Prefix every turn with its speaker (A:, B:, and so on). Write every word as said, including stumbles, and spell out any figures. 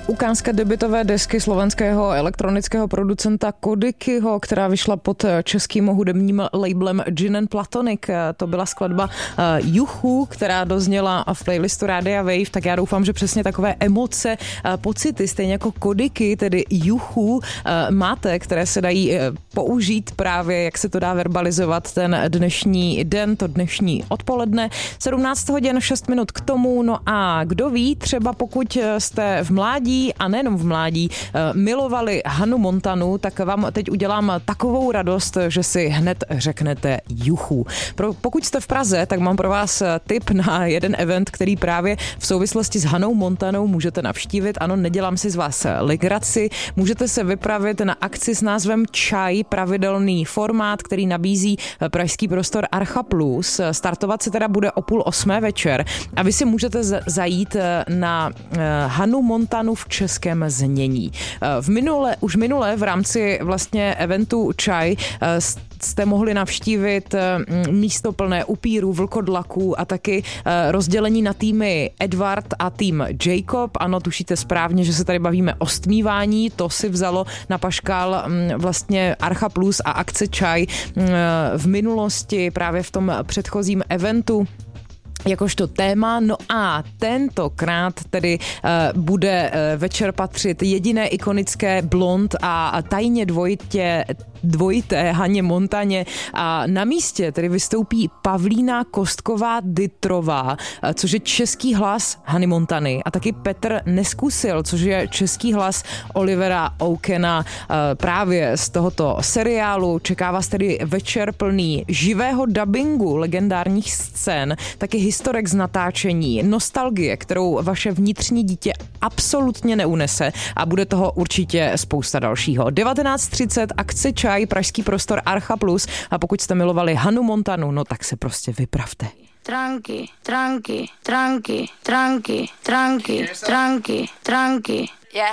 A: ukázka debytové desky slovenského elektronického producenta Kodikyho, která vyšla pod českým hudebním labelem Gin and Platonic. To byla skladba Juchu, která dozněla v playlistu Rádia Wave, tak já doufám, že přesně takové emoce, pocity, stejně jako Kodiky, tedy Juchu, máte, které se dají použít právě, jak se to dá verbalizovat ten dnešní den, to dnešní odpoledne. sedmnáct hodin šest minut k tomu, no a kdo ví, třeba pokud jste v mládí a nejenom v mládí milovali Hanu Montanu, tak vám teď udělám takovou radost, že si hned řeknete Juchu. Pro, pokud jste v Praze, tak mám pro vás tip na jeden event, který právě v souvislosti s Hanou Montanou můžete navštívit. Ano, nedělám si z vás legraci. Můžete se vypravit na akci s názvem Čaj, pravidelný formát, který nabízí pražský prostor Archa Plus. Startovat se teda bude o půl osmé večer a vy si můžete zajít na Hanu Montanu v českém znění. V minule, už minule v rámci vlastně eventu Čaj jste mohli navštívit místo plné upírů, vlkodlaků a taky rozdělení na týmy Edward a tým Jacob. Ano, tušíte správně, že se tady bavíme o stmívání. To si vzalo na paškál vlastně Archa Plus a akce Čaj v minulosti právě v tom předchozím eventu jakožto téma. No a tentokrát tedy uh, bude uh, večer patřit jediné ikonické blond a tajně dvojitě dvojité Haně Montaně a na místě tedy vystoupí Pavlína Kostková-Dytrová, což je český hlas Hany Montany a taky Petr Neskusil, což je český hlas Olivera Oakena právě z tohoto seriálu. Čeká vás tedy večer plný živého dabingu, legendárních scén, taky historek z natáčení, nostalgie, kterou vaše vnitřní dítě absolutně neunese a bude toho určitě spousta dalšího. devatenáct třicet akce Čaj, pražský prostor Archa Plus a pokud jste milovali Hanu Montanu, no tak se prostě vypravte.
B: Tranky, tranky, tranky, tranky, tranky, tranky, tranky.